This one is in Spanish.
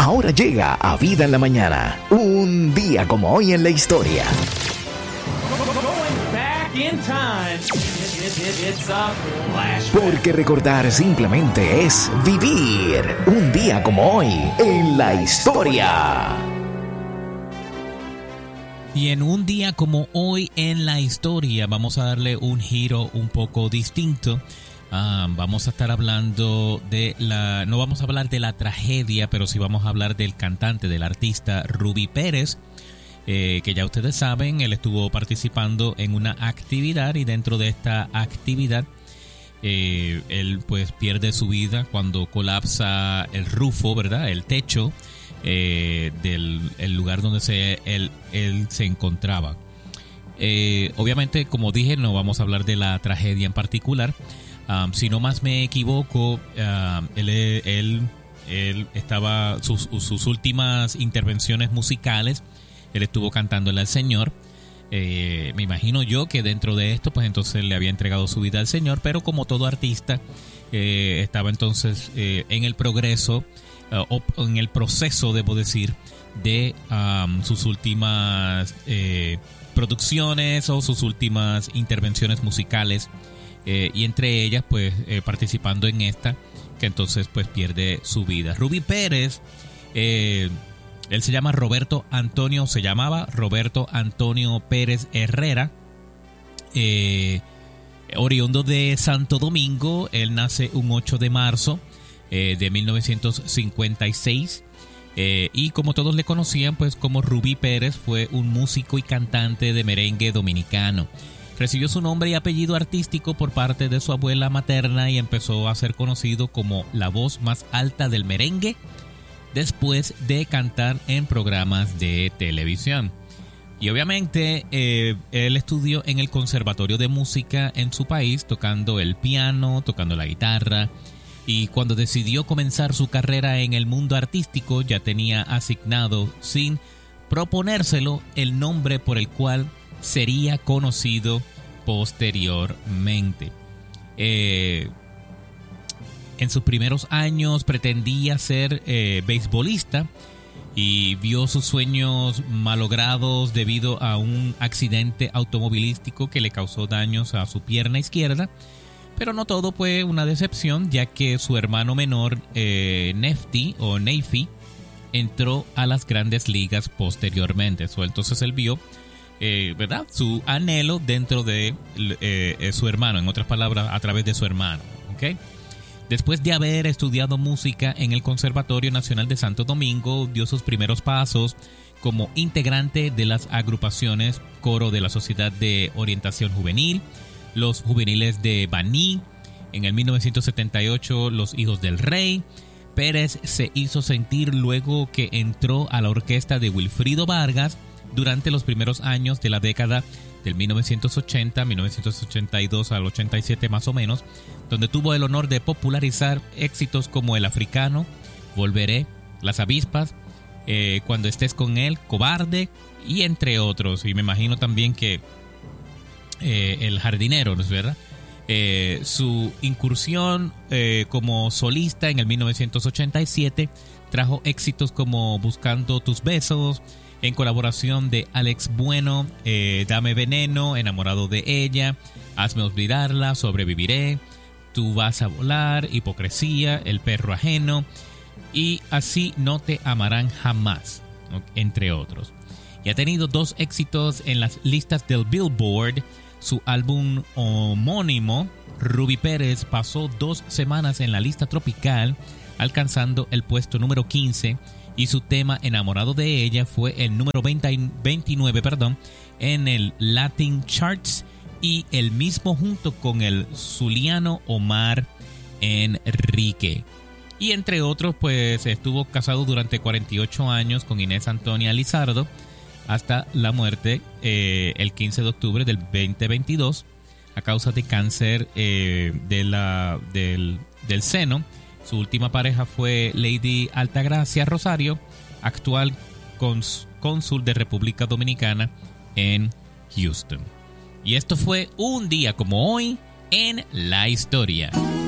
Ahora llega a Vida en la Mañana. Un día como hoy en la historia. Porque recordar simplemente es vivir un día como hoy en la historia. Y en un día como hoy en la historia vamos a darle un giro un poco distinto. Vamos a estar hablando no vamos a hablar de la tragedia, pero sí vamos a hablar del cantante, del artista Rubí Pérez, que ya ustedes saben, él estuvo participando en una actividad y dentro de esta actividad él pues pierde su vida cuando colapsa el rufo, ¿verdad? El techo del el lugar donde él se encontraba. Obviamente, como dije, no vamos a hablar de la tragedia en particular. Si no más me equivoco, él estaba sus últimas intervenciones musicales, él estuvo cantándole al Señor. Me imagino yo que dentro de esto, pues entonces le había entregado su vida al Señor, pero como todo artista, estaba entonces en el progreso, o en el proceso, debo decir, de sus últimas producciones o sus últimas intervenciones musicales. Y entre ellas pues participando en esta, que entonces pues pierde su vida. Rubí Pérez, él se llamaba Roberto Antonio Pérez Herrera, oriundo de Santo Domingo. Él nace un 8 de marzo de 1956. Y como todos le conocían pues como Rubí Pérez, fue un músico y cantante de merengue dominicano. Recibió su nombre y apellido artístico por parte de su abuela materna y empezó a ser conocido como la voz más alta del merengue después de cantar en programas de televisión. Y obviamente él estudió en el Conservatorio de Música en su país, tocando el piano, tocando la guitarra. Y cuando decidió comenzar su carrera en el mundo artístico, ya tenía asignado, sin proponérselo, el nombre por el cual sería conocido posteriormente. En sus primeros años pretendía ser beisbolista y vio sus sueños malogrados debido a un accidente automovilístico que le causó daños a su pierna izquierda. Pero no todo fue una decepción, ya que su hermano menor, Nefti, entró a las grandes ligas posteriormente. Entonces él vio ¿verdad? Su anhelo dentro de su hermano, en otras palabras, a través de su hermano, ¿okay? Después de haber estudiado música en el Conservatorio Nacional de Santo Domingo, dio sus primeros pasos como integrante de las agrupaciones Coro de la Sociedad de Orientación Juvenil, los Juveniles de Baní. En el 1978, los Hijos del Rey. Pérez se hizo sentir luego que entró a la orquesta de Wilfrido Vargas durante los primeros años de la década del 1980, 1982 al 87 más o menos, donde tuvo el honor de popularizar éxitos como El Africano, Volveré, Las Avispas, Cuando estés con él, Cobarde, y entre otros. Y me imagino también que El Jardinero, ¿no es verdad? Su incursión como solista en el 1987 trajo éxitos como Buscando tus besos, en colaboración de Alex Bueno, Dame veneno, Enamorado de ella, Hazme olvidarla, Sobreviviré, Tú vas a volar, Hipocresía, El perro ajeno y Así no te amarán jamás, entre otros. Y ha tenido 2 éxitos en las listas del Billboard. Su álbum homónimo, Rubí Pérez, pasó 2 semanas en la lista tropical, alcanzando el puesto número 15, y su tema Enamorado de ella fue el número 29 en el Latin Charts, y el mismo junto con el zuliano Omar Enrique. Y entre otros, pues estuvo casado durante 48 años con Inés Antonia Lizardo, hasta la muerte el 15 de octubre del 2022 a causa de cáncer del seno. Su última pareja fue Lady Altagracia Rosario, actual cónsul de República Dominicana en Houston. Y esto fue un día como hoy en la historia.